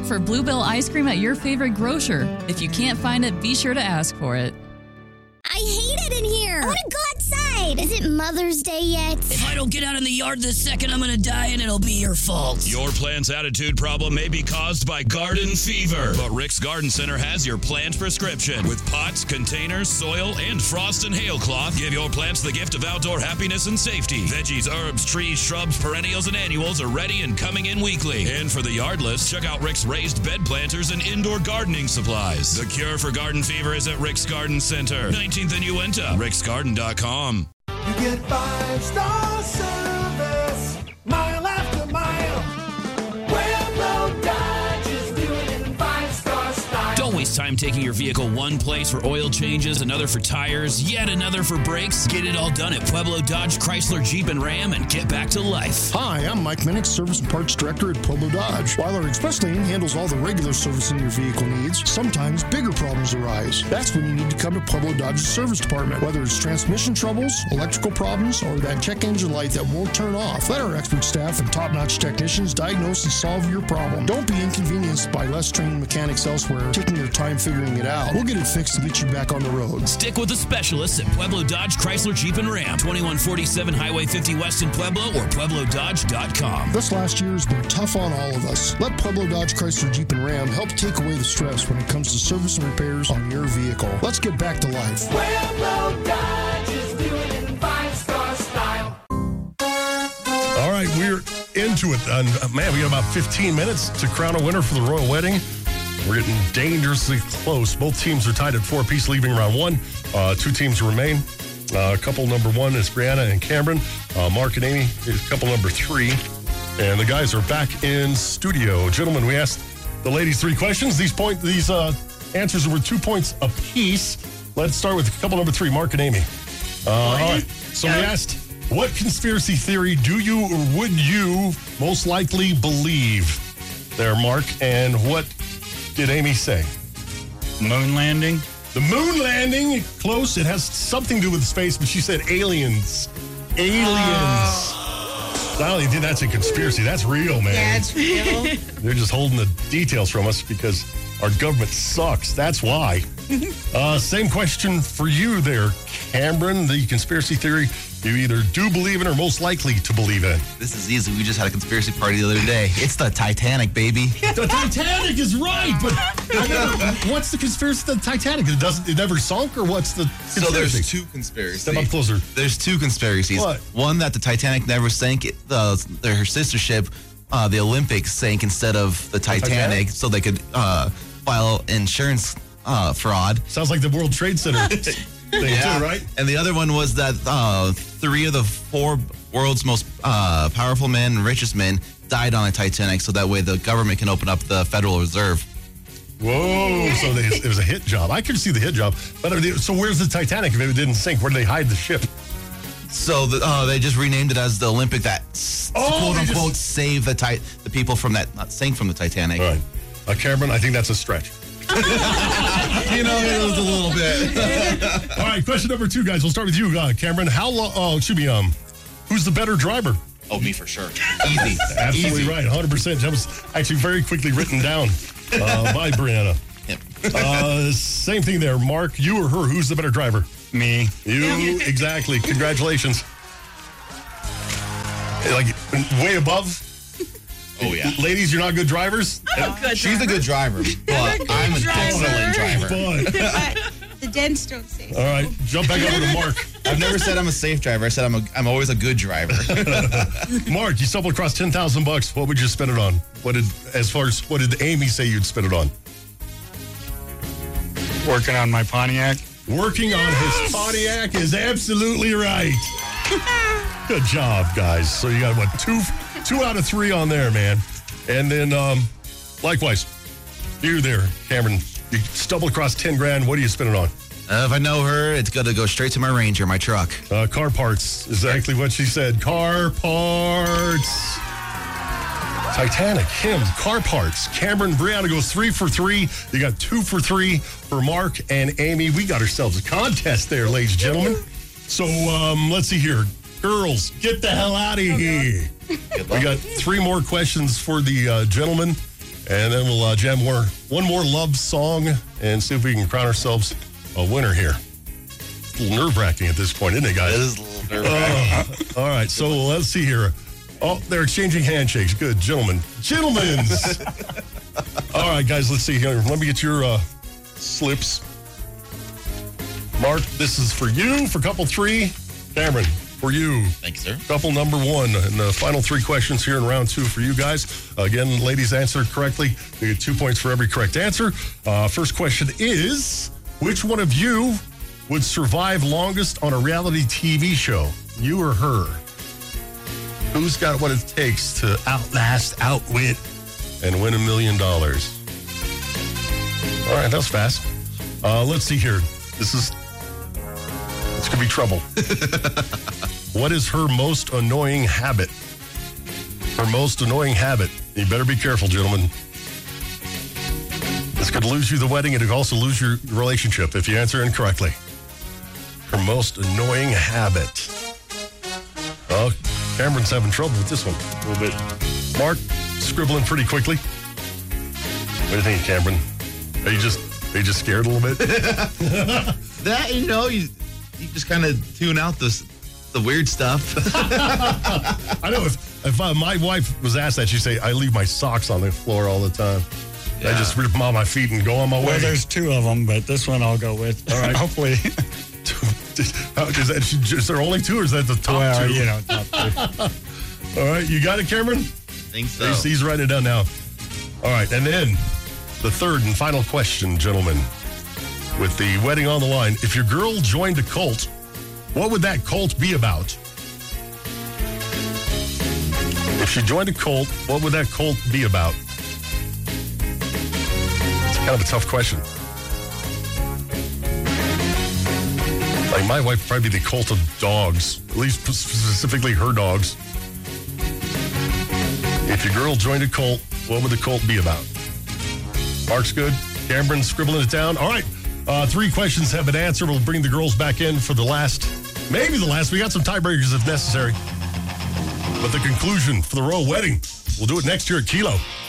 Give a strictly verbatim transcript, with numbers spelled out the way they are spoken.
Look for Bluebell ice cream at your favorite grocer. If you can't find it, be sure to ask for it. I hate it in here. I want to go outside. Is it Mother's Day yet? If I don't get out in the yard this second, I'm going to die and it'll be your fault. Your plant's attitude problem may be caused by garden fever. But Rick's Garden Center has your plant prescription. With pots, containers, soil, and frost and hail cloth, give your plants the gift of outdoor happiness and safety. Veggies, herbs, trees, shrubs, perennials, and annuals are ready and coming in weekly. And for the yardless, check out Rick's raised bed planters and indoor gardening supplies. The cure for garden fever is at Rick's Garden Center. nineteenth and Uinta. rick's garden dot com. You get five-star service, mile after mile. Pueblo Dodge is doing it in five-star style. Don't waste time taking your vehicle one place for oil changes, another for tires, yet another for brakes. Get it all done at Pueblo Dodge, Chrysler, Jeep, and Ram and get back to life. Hi, I'm Mike Minnick, Service and Parts Director at Pueblo Dodge. While our express lane handles all the regular servicing your vehicle needs, sometimes bigger problems arise. That's when you need to come to Pueblo Dodge's service department. Whether it's transmission troubles, electrical problems, or that check engine light that won't turn off, let our expert staff and top-notch technicians diagnose and solve your problem. Don't be inconvenienced by less trained mechanics elsewhere taking their time figuring it out. We'll get it fixed and get you back on the road. Stick with the specialists at Pueblo Dodge, Chrysler, Jeep, and Ram. twenty-one forty-seven Highway fifty West in Pueblo or pueblo dodge dot com. This last year has been tough on all of us. Let Pueblo Dodge, Chrysler, Jeep, and Ram help take away the stress when it comes to service and repairs on your vehicle. Let's get back to life. Pueblo Dodge is doing it in five-star style. All right, we're into it. And, uh, man, we got about fifteen minutes to crown a winner for the Royal Wedding. We're getting dangerously close. Both teams are tied at four apiece, leaving round one. Uh, two teams remain. Uh, couple number one is Brianna and Cameron. Uh, Mark and Amy is couple number three. And the guys are back in studio. Gentlemen, we asked the ladies three questions. These point, these uh, answers were two points apiece. Let's start with couple number three, Mark and Amy. Uh, all right. So we asked, what conspiracy theory do you or would you most likely believe? There, Mark. And what did Amy say? Moon landing. The moon landing, close. It has something to do with space, but she said aliens. Aliens. Oh. Not only did that's a conspiracy, that's real, man. Yeah, it's real. They're just holding the details from us because our government sucks. That's why. uh, same question for you there, Cameron. The conspiracy theory you either do believe in or most likely to believe in. This is easy. We just had a conspiracy party the other day. It's the Titanic, baby. The Titanic is right, but I gotta, what's the conspiracy of the Titanic? It doesn't. It never sunk, or what's the conspiracy? So there's two conspiracies. Step up closer. There's two conspiracies. What? One that the Titanic never sank. It, uh, her sister ship, uh, the Olympic, sank instead of the Titanic, Titanic? so they could uh, file insurance uh, fraud. Sounds like the World Trade Center. Thing yeah. too, right? And the other one was that uh, three of the four world's most uh, powerful men and richest men died on the Titanic, so that way the government can open up the Federal Reserve. Whoa! So they, it was a hit job. I could see the hit job. But so where's the Titanic if it didn't sink? Where did they hide the ship? So the, uh, they just renamed it as the Olympic. That oh, quote unquote just... save the tit- the people from that not sank from the Titanic. All right, uh, Cameron, I think that's a stretch. You know, it was a little bit. All right, question number two, guys. We'll start with you, uh, Cameron. How long? Oh, excuse me. Um, who's the better driver? Oh, me for sure. Easy. Absolutely Easy. right. one hundred percent. That was actually very quickly written down uh, by Brianna. Yep. Uh, same thing there, Mark. You or her? Who's the better driver? Me. You. Exactly. Congratulations. Like way above. Oh, yeah. Ladies, you're not good drivers? I'm a good She's driver. a good driver, but I'm a good I'm an driver. excellent driver. But the dents don't say so. All right, jump back over to Mark. I've never said I'm a safe driver. I said I'm a, I'm always a good driver. Mark, you stumbled across ten thousand bucks. What would you spend it on? What did, as far as, what did Amy say you'd spend it on? Working on my Pontiac. Working yes! on his Pontiac is absolutely right. Good job, guys. So you got, what, two... Two out of three on there, man. And then, um, likewise, you there, Cameron. You stumble across ten grand. What do you spend it on? Uh, if I know her, it's going to go straight to my Ranger, my truck. Uh, car parts. Exactly what she said. Car parts. Titanic, him, car parts. Cameron, Brianna goes three for three. You got two for three for Mark and Amy. We got ourselves a contest there, ladies and gentlemen. So um, let's see here. Girls, get the hell out of here. We got three more questions for the uh, gentlemen. And then we'll uh, jam more, one more love song and see if we can crown ourselves a winner here. It's a little nerve-wracking at this point, isn't it, guys? It is a little nerve-wracking. Uh, all right, so let's see here. Oh, they're exchanging handshakes. Good, gentlemen. Gentlemen's. All right, guys, let's see here. Let me get your uh, slips. Mark, this is for you for couple three. Cameron, for you. Thank you, sir. Couple number one. And the final three questions here in round two for you guys. Again, ladies answer correctly. You get two points for every correct answer. Uh, first question is, which one of you would survive longest on a reality T V show? You or her? Who's got what it takes to outlast, outwit, and win a million dollars? All right, that was fast. Uh, let's see here. This is, this could be trouble. What is her most annoying habit? Her most annoying habit. You better be careful, gentlemen. This could lose you the wedding, and it could also lose your relationship if you answer incorrectly. Her most annoying habit. Oh, Cameron's having trouble with this one a little bit. Mark, scribbling pretty quickly. What do you think, Cameron? Are you just, are you just scared a little bit? That, you know, you you just kind of tune out this, the weird stuff. I know if, if uh, my wife was asked that, she'd say, I leave my socks on the floor all the time. Yeah. I just rip them on my feet and go on my way. Well, there's two of them, but this one I'll go with. All right. Hopefully. Is, that, is there only two, or is that the top well, two? you know, top two. All right, you got it, Cameron? I think so. He's, he's writing it down now. All right, and then the third and final question, gentlemen, with the wedding on the line. If your girl joined a cult, what would that cult be about? If she joined a cult, what would that cult be about? It's kind of a tough question. Like, my wife would probably be the cult of dogs, at least specifically her dogs. If your girl joined a cult, what would the cult be about? Mark's good. Cameron's scribbling it down. All right. Uh, three questions have been answered. We'll bring the girls back in for the last, maybe the last. We got some tiebreakers if necessary. But the conclusion for the royal wedding, we'll do it next year at Kilo.